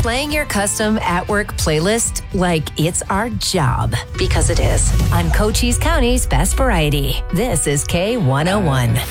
Playing your custom at-work playlist like it's our job, because it is, on Cochise County's Best Variety. This is K101.